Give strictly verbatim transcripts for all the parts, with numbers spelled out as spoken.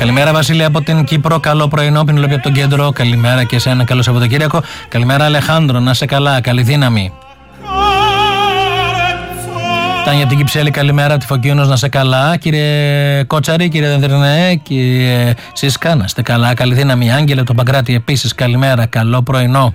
Καλημέρα Βασίλη από την Κύπρο. Καλό πρωινό. Πινελόπη από τον κέντρο. Καλημέρα και εσένα. Καλό Σαββατοκύριακο. Καλημέρα Αλεχάνδρο. Να σε καλά. Καλή δύναμη. Τάνια από την Κυψέλη, καλημέρα. Τη Φωκίωνος, να σε καλά. Κύριε Κότσαρη, κύριε Δενδρινέ, κύριε Σίσκα, να είστε καλά. Καλή δύναμη. Άγγελε από τον Παγκράτη, επίσης καλημέρα. Καλό πρωινό.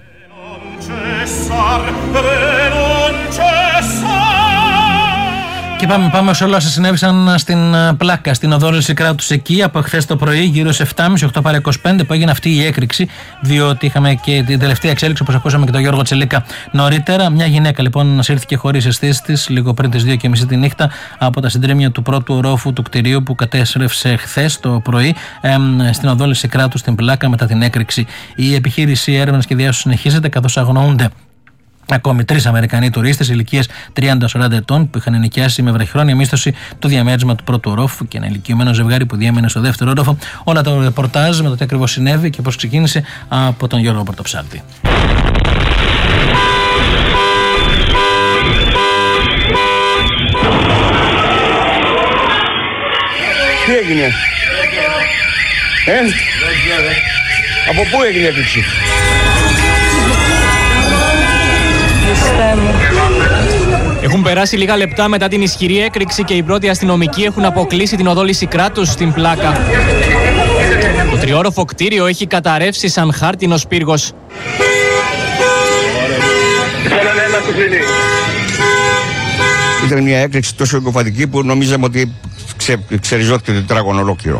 Και πάμε, πάμε σε όλα όσα συνέβησαν στην Πλάκα, στην οδό Λυσικράτους εκεί από χθες το πρωί, γύρω σε επτά και μισή οκτώ παρά είκοσι πέντε που έγινε αυτή η έκρηξη, διότι είχαμε και την τελευταία εξέλιξη, όπως ακούσαμε και τον Γιώργο Τσελίκα νωρίτερα. Μια γυναίκα λοιπόν σύρθηκε χωρίς αισθήσεις της λίγο πριν τις δύο και μισή τη νύχτα από τα συντρίμμια του πρώτου ορόφου του κτηρίου που κατέστρεψε χθες το πρωί εμ, στην οδό Λυσικράτους στην Πλάκα μετά την έκρηξη. Η επιχείρηση έρευνας και διάσωσης συνεχίζεται, καθώς αγνοούνται ακόμη τρεις Αμερικανοί τουρίστες ηλικίας τριάντα με σαράντα ετών που είχαν ενοικιάσει με βραχυχρόνια μίσθωση το διαμέρισμα του πρώτου ορόφου και ένα ηλικιωμένο ζευγάρι που διέμενε στο δεύτερο όροφο. Όλα τα ρεπορτάζ με το τι ακριβώς συνέβη και πώς ξεκίνησε από τον Γιώργο Πορτοψάλτη. Τι έγινε? Ε? Από πού έγινε η έκρηξη? Έχουν περάσει λίγα λεπτά μετά την ισχυρή έκρηξη και οι πρώτοι αστυνομικοί έχουν αποκλείσει την οδό Λυσικράτους στην Πλάκα. Το τριόροφο κτίριο έχει καταρρεύσει σαν χάρτινος πύργος. Ήταν μια έκρηξη τόσο εγκοφαντική που νομίζαμε ότι ξε, ξεριζώθηκε το τετράγωνο ολόκληρο.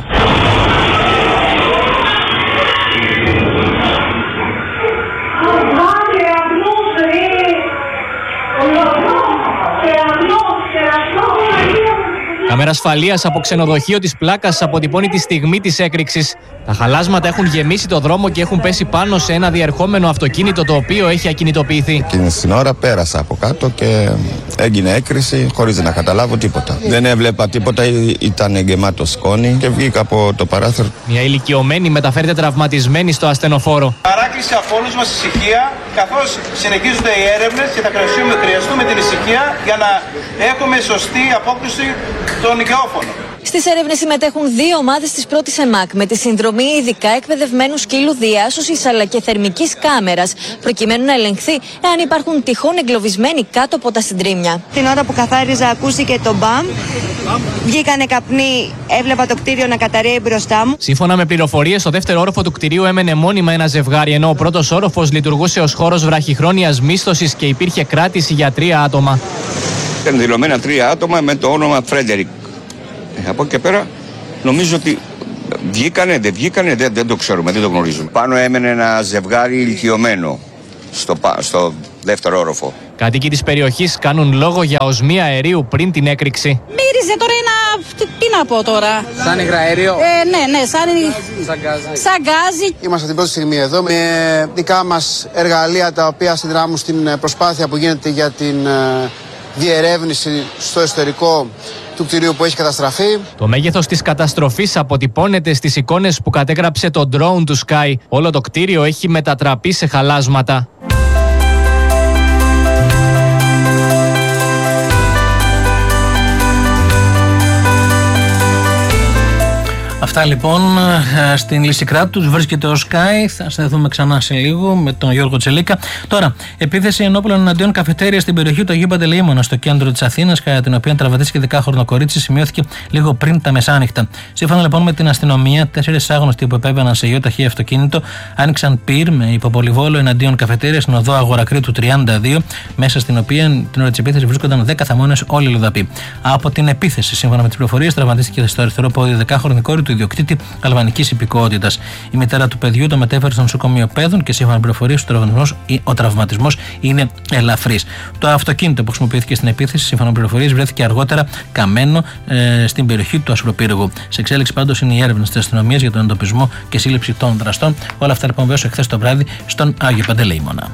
Κάμερα ασφαλείας από ξενοδοχείο της Πλάκας αποτυπώνει τη στιγμή της έκρηξης. Τα χαλάσματα έχουν γεμίσει το δρόμο και έχουν πέσει πάνω σε ένα διερχόμενο αυτοκίνητο το οποίο έχει ακινητοποιηθεί. Εκείνη την ώρα πέρασα από κάτω και έγινε έκρηση χωρίς να καταλάβω τίποτα. Δεν έβλεπα τίποτα, ήταν γεμάτο σκόνη και βγήκα από το παράθυρο. Μια ηλικιωμένη μεταφέρεται τραυματισμένη στο ασθενοφόρο. Παράκληση από όλους μας ησυχία, καθώς συνεχίζονται οι έρευνες και θα χρειαστούμε, χρειαστούμε την ησυχία για να έχουμε σωστή απόκριση των οικειόφωνων. Στις έρευνες συμμετέχουν δύο ομάδες της πρώτης ΕΜΑΚ με τη συνδρομή ειδικά εκπαιδευμένου σκύλου διάσωσης αλλά και θερμικής κάμερας, προκειμένου να ελεγχθεί εάν υπάρχουν τυχόν εγκλωβισμένοι κάτω από τα συντρίμμια. Την ώρα που καθάριζα ακούστηκε το μπαμ, βγήκανε καπνοί, έβλεπα το κτίριο να καταρρέει μπροστά μου. Σύμφωνα με πληροφορίες, στο δεύτερο όροφο του κτηρίου έμενε μόνιμα ένα ζευγάρι, ενώ ο πρώτος όροφος λειτουργούσε ως χώρος βραχυχρόνιας μίσθωσης και υπήρχε κράτηση για τρία άτομα. Ήταν δηλωμένα τρία άτομα με το όνομα Φρέντερικ. Από εκεί και πέρα νομίζω ότι βγήκανε, δεν βγήκανε, δεν, δεν το ξέρουμε, δεν το γνωρίζουμε. Πάνω έμενε ένα ζευγάρι ηλικιωμένο στο, στο δεύτερο όροφο. Κάτοικοι της περιοχής κάνουν λόγο για οσμία αερίου πριν την έκρηξη. Μύριζε τώρα ένα, τι, τι να πω τώρα. Σαν υγραέριο. Ε, ναι, ναι, σαν, σαν γκάζι. Σαν γκάζι. Είμαστε την πρώτη στιγμή εδώ με δικά μας εργαλεία τα οποία συνδράμουν στην προσπάθεια που γίνεται για την διερεύνηση στο εσωτερικό του κτηρίου που έχει καταστραφεί. Το μέγεθος της καταστροφής αποτυπώνεται στις εικόνες που κατέγραψε το drone του Sky. Όλο το κτίριο έχει μετατραπεί σε χαλάσματα. Αυτά λοιπόν στην Λυσικράτους βρίσκεται ο Sky. Θα συνδεθούμε ξανά σε λίγο με τον Γιώργο Τσελίκα. Τώρα, επίθεση ενόπλων εναντίον καφετέρια στην περιοχή του Αγίου Παντελεήμωνα, στο κέντρο της Αθήνας, κατά την οποία τραυματίστηκε δεκάχρονο κορίτσι, σημειώθηκε λίγο πριν τα μεσάνυχτα. Σύμφωνα λοιπόν με την αστυνομία, τέσσερις άγνωστοι που επέβαιναν σε γεωταχή αυτοκίνητο άνοιξαν πυρ με υποπολιβόλο εναντίον καφετέρια στην οδό Αγορακρίτου τριάντα δύο, μέσα στην οποία την ώρα της επίθεσης βρίσκονταν δέκα θαμώνες όλοι οι λουδαποί. Από την επίθεση, σύμφωνα με τις πληροφορίες, τραυματίστηκε στο αριστερό πόδι δεκάχρονη κόρη του ιδιοκτήτη αλβανικής υπηκότητας. Η μητέρα του παιδιού το μετέφερε στο νοσοκομείο Πέδων και σύμφωνα με πληροφορίες ο τραυματισμός είναι ελαφρύς. Το αυτοκίνητο που χρησιμοποιήθηκε στην επίθεση, σύμφωνα με πληροφορίες, βρέθηκε αργότερα καμένο ε, στην περιοχή του Ασπροπύργου. Σε εξέλιξη πάντως είναι οι έρευνες της αστυνομίας για τον εντοπισμό και σύλληψη των δραστών. Όλα αυτά λοιπόν βέβαια εχθές το βράδυ στον Άγιο Παντελεήμωνα.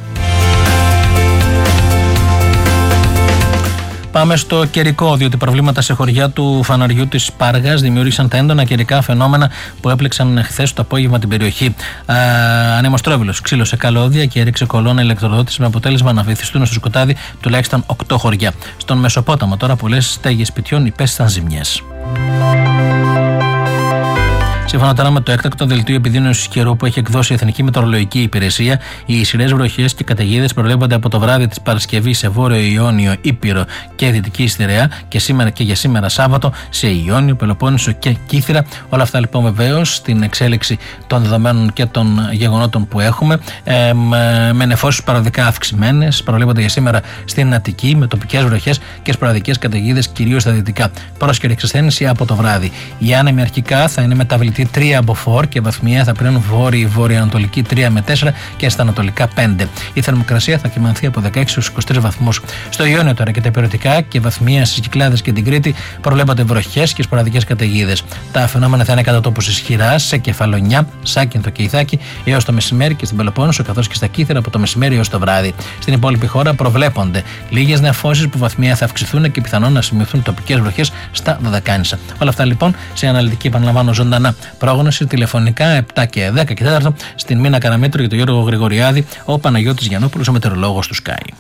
Πάμε στο καιρικό, διότι προβλήματα σε χωριά του φαναριού της Πάργας δημιούργησαν τα έντονα καιρικά φαινόμενα που έπληξαν χθες το απόγευμα την περιοχή. Ανεμοστρόβιλος ξύλωσε καλώδια και έριξε κολόνα ηλεκτροδότηση με αποτέλεσμα να βυθιστούν στο σκοτάδι τουλάχιστον οκτώ χωριά. Στον Μεσοπόταμο τώρα πολλές στέγες σπιτιών υπέστησαν ζημιές. Σύμφωνα τώρα με το έκτακτο δελτίο επιδείνωσης καιρού που έχει εκδώσει η Εθνική Μετεωρολογική Υπηρεσία, οι ισχυρές βροχές και καταιγίδες προβλέπονται από το βράδυ της Παρασκευής σε Βόρειο Ιόνιο, Ήπειρο και Δυτική Ιστιρεά και σήμερα και για σήμερα Σάββατο σε Ιόνιο, Πελοπόννησο και Κύθυρα. Όλα αυτά λοιπόν βεβαίως στην εξέλιξη των δεδομένων και των γεγονότων που έχουμε, ε, με νεφώσεις παραδικά αυξημένες, προβλέπονται για σήμερα στην Αττική, με τοπικές βροχές και σποραδικές καταιγίδες κυρίως στα δυτικά. Πρόσκαιρη εξασθένηση από το βράδυ. Η άνεμη αρχικά θα είναι μεταβλητή τρία από φορ και βαθμία θα πλέουν βόρειο-βορειοανατολική τρία με τέσσερα και στα ανατολικά πέντε. Η θερμοκρασία θα κυμανθεί από δεκαέξι έως είκοσι τρεις βαθμούς. Στο Ιόνιο τώρα και τα υπηρετικά και βαθμία στις Κυκλάδες και την Κρήτη προβλέπονται βροχές και σποραδικές καταιγίδες. Τα φαινόμενα θα είναι κατά τόπους ισχυρά σε Κεφαλονιά, Σάκυνθο και Ιθάκη έως το μεσημέρι και στην Πελοπόννησο, καθώς και στα Κύθυρα από το μεσημέρι έως το βράδυ. Στην υπόλοιπη χώρα προβλέπονται λίγες νεφώσεις που βαθμία θα αυξηθούν και πιθανόν να σημειωθούν τοπικές βροχές στα Δωδεκάνησα. Όλα αυτά λοιπόν σε αναλυτική, επαναλαμβάνω, ζωντανά πρόγνωση τηλεφωνικά επτά και δέκα και τέταρτο στην Μίνα Καραμέτρου για τον Γιώργο Γρηγοριάδη, ο Παναγιώτης Γιαννόπουλος, ο μετεωρολόγος του Sky.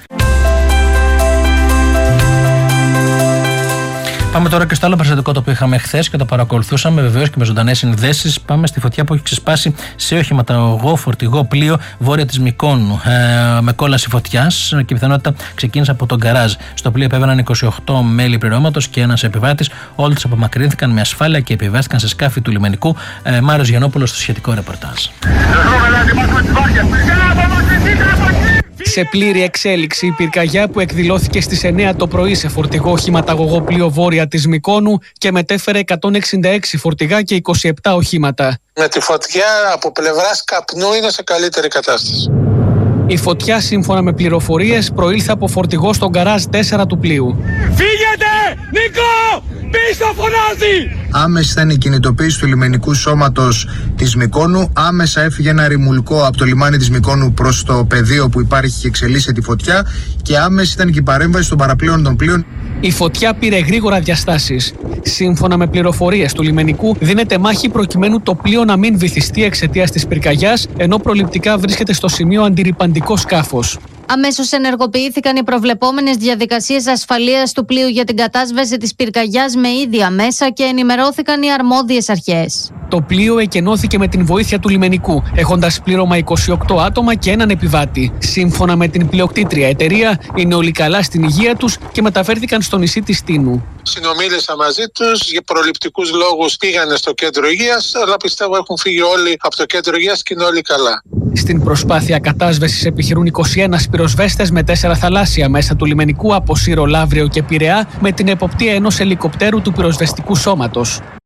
Πάμε τώρα και στο άλλο περιστατικό το οποίο είχαμε χθες και το παρακολουθούσαμε βεβαίως και με ζωντανές συνδέσεις. Πάμε στη φωτιά που έχει ξεσπάσει σε οχηματαγωγό φορτηγό πλοίο βόρεια της Μυκόνου, ε, με κόλαση φωτιάς και πιθανότητα ξεκίνησε από τον γκαράζ. Στο πλοίο επέβαιναν είκοσι οκτώ μέλη πληρώματος και ένας επιβάτης. Όλοι τους απομακρύνθηκαν με ασφάλεια και επιβάστηκαν σε σκάφη του λιμενικού. Ε, Μάριος Γιαννόπουλος στο σχετικό ρεπορτάζ. Σε πλήρη εξέλιξη η πυρκαγιά που εκδηλώθηκε στις εννιά το πρωί σε φορτηγό οχηματαγωγό πλοίο βόρεια της Μυκόνου και μετέφερε εκατόν εξήντα έξι φορτηγά και είκοσι επτά οχήματα. Με τη φωτιά από πλευράς καπνού είναι σε καλύτερη κατάσταση. Η φωτιά, σύμφωνα με πληροφορίες, προήλθε από φορτηγό στο γκαράζ τέσσερα του πλοίου. Φύγετε! Νίκο! Πίσω φωνάζει! Άμεσα ήταν η κινητοποίηση του λιμενικού σώματος της Μυκόνου. Άμεσα έφυγε ένα ρημουλκό από το λιμάνι της Μυκόνου προς το πεδίο που υπάρχει και εξελίσσεται τη φωτιά. Και άμεσα ήταν και η παρέμβαση των παραπλέον των πλοίων. Η φωτιά πήρε γρήγορα διαστάσεις. Σύμφωνα με πληροφορίες του λιμενικού, δίνεται μάχη προκειμένου το πλοίο να μην βυθιστεί εξαιτίας της πυρκαγιάς, ενώ προληπτικά βρίσκεται στο σημείο αντιρρυπαντικό σκάφος. Αμέσως ενεργοποιήθηκαν οι προβλεπόμενες διαδικασίες ασφαλείας του πλοίου για την κατάσβεση της πυρκαγιάς με ίδια μέσα και ενημερώθηκαν οι αρμόδιες αρχές. Το πλοίο εκενώθηκε με την βοήθεια του λιμενικού, έχοντας πλήρωμα είκοσι οκτώ άτομα και έναν επιβάτη. Σύμφωνα με την πλειοκτήτρια εταιρεία, είναι όλοι καλά στην υγεία τους και μεταφέρθηκαν στο νησί της Τίνου. Συνομίλησα μαζί τους, για προληπτικούς λόγους πήγανε στο κέντρο υγείας, αλλά πιστεύω έχουν φύγει όλοι από το κέντρο υγείας και είναι όλοι καλά. Στην προσπάθεια κατάσβεσης επιχειρούν είκοσι ένα πυροσβέστες με τέσσερα θαλάσσια μέσα του λιμενικού από Σύρο, Λαύριο και Πειραιά, με την εποπτεία ενός ελικοπτέρου του πυροσβεστικού σώματος.